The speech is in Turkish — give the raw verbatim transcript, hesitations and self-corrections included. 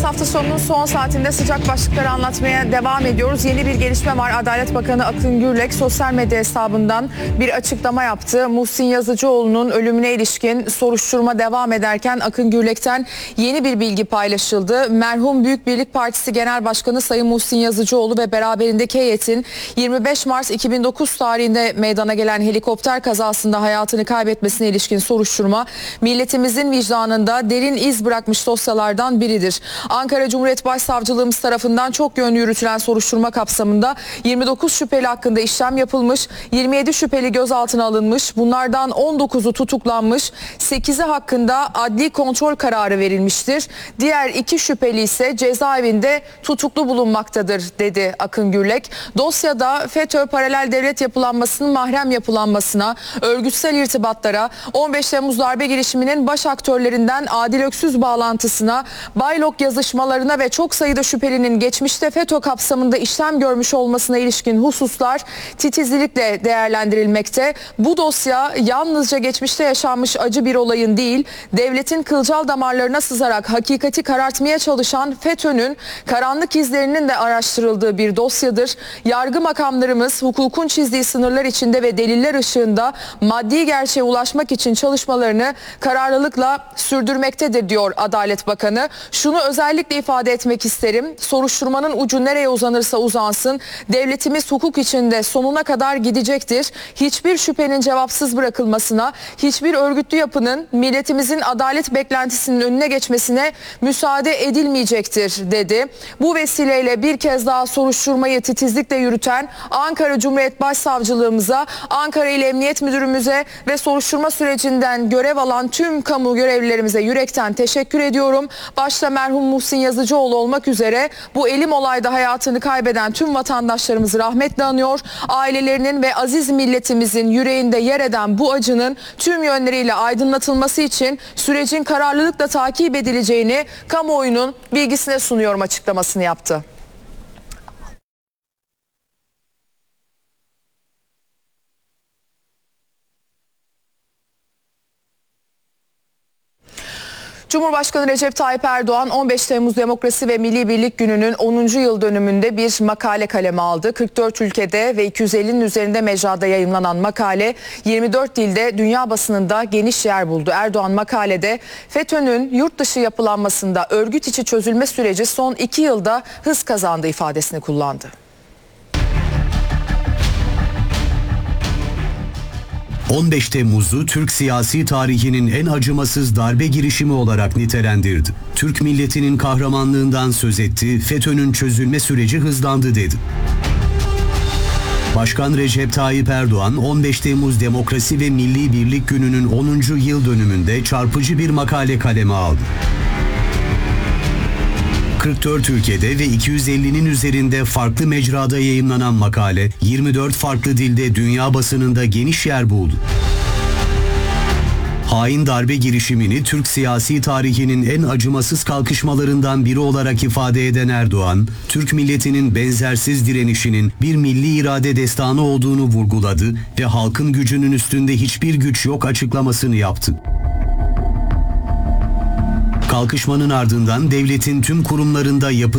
hafta sonunun son saatinde sıcak başlıkları anlatmaya devam ediyoruz. Yeni bir gelişme var. Adalet Bakanı Akın Gürlek sosyal medya hesabından bir açıklama yaptı. Muhsin Yazıcıoğlu'nun ölümüne ilişkin soruşturma devam ederken Akın Gürlek'ten yeni bir bilgi paylaşıldı. Merhum Büyük Birlik Partisi Genel Başkanı Sayın Muhsin Yazıcıoğlu ve beraberindeki heyetin yirmi beş Mart iki bin dokuz tarihinde meydana gelen helikopter kazasında hayatını kaybetmesine ilişkin soruşturma milletimizin vicdanında derin iz bırakmış dosyalardan biridir. Ankara Cumhuriyet Başsavcılığımız tarafından çok yönlü yürütülen soruşturma kapsamında yirmi dokuz şüpheli hakkında işlem yapılmış, yirmi yedi şüpheli gözaltına alınmış, bunlardan on dokuzu tutuklanmış, sekizi hakkında adli kontrol kararı verilmiştir. Diğer iki şüpheli ise cezaevinde tutuklu bulunmaktadır dedi Akın Gürlek. Dosyada FETÖ paralel devlet yapılanmasının mahrem yapılanmasına, örgütsel irtibatlara, on beş Temmuz darbe girişiminin baş aktörlerinden Adil Öksüz bağlantısına, Baylok yazışmalarına ve çok sayıda şüphelinin geçmişte FETÖ kapsamında işlem görmüş olmasına ilişkin hususlar titizlikle değerlendirilmekte. Bu dosya yalnızca geçmişte yaşanmış acı bir olayın değil, devletin kılcal damarlarına sızarak hakikati karartmaya çalışan FETÖ'nün karanlık izlerinin de araştırıldığı bir dosyadır. Yargı makamlarımız hukukun çizdiği sınırlar içinde ve deliller ışığında maddi gerçeğe ulaşmak için çalışmalarını kararlılıkla sürdürmektedir diyor Adalet Bakanı. Şunu özellikle ifade etmek isterim. Soruşturmanın ucu nereye uzanırsa uzansın, devletimiz hukuk içinde sonuna kadar gidecektir. Hiçbir şüphenin cevapsız bırakılmasına, hiçbir örgütlü yapının milletimizin adalet beklentisinin önüne geçmesine müsaade edilmeyecektir dedi. Bu vesileyle bir kez daha soruşturmayı titizlikle yürüten Ankara Cumhuriyet Başsavcılığımıza, Ankara İl Emniyet Müdürümüze ve soruşturma sürecinden görev alan tüm kamu görevlilerimize yürekten teşekkür ediyorum. Başta merhum Muhsin Yazıcıoğlu olmak üzere bu elim olayda hayatını kaybeden tüm vatandaşlarımızı rahmetle anıyor. Ailelerinin ve aziz milletimizin yüreğinde yer eden bu acının tüm yönleriyle aydınlatılması için sürecin kararlılıkla takip edileceğini kamuoyunun bilgisine sunuyorum açıklamasını yaptı. Cumhurbaşkanı Recep Tayyip Erdoğan on beş Temmuz Demokrasi ve Milli Birlik Günü'nün onuncu yıl dönümünde bir makale kaleme aldı. kırk dört ülkede ve iki yüz ellinin üzerinde mecrada yayımlanan makale yirmi dört dilde dünya basınında geniş yer buldu. Erdoğan makalede FETÖ'nün yurt dışı yapılanmasında örgüt içi çözülme süreci son iki yılda hız kazandı ifadesini kullandı. on beş Temmuz'u Türk siyasi tarihinin en acımasız darbe girişimi olarak nitelendirdi. Türk milletinin kahramanlığından söz etti, FETÖ'nün çözülme süreci hızlandı dedi. Başkan Recep Tayyip Erdoğan on beş Temmuz Demokrasi ve Milli Birlik Günü'nün onuncu yıl dönümünde çarpıcı bir makale kaleme aldı. kırk dört ülkede ve iki yüz ellinin üzerinde farklı mecrada yayımlanan makale yirmi dört farklı dilde dünya basınında geniş yer buldu. Hain darbe girişimini Türk siyasi tarihinin en acımasız kalkışmalarından biri olarak ifade eden Erdoğan, Türk milletinin benzersiz direnişinin bir milli irade destanı olduğunu vurguladı ve halkın gücünün üstünde hiçbir güç yok açıklamasını yaptı. Kalkışmanın ardından devletin tüm kurumlarında yapı